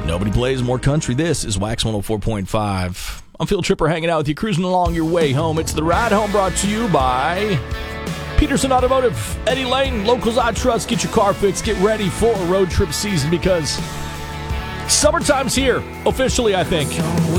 Nobody plays more country. This is Wax 104.5. I'm Phil Tripper hanging out with you, cruising along your way home. It's The Ride Home, brought to you by Peterson Automotive, Eddie Lane, Locals I Trust. Get your car fixed. Get ready for road trip season because summertime's here, officially, I think.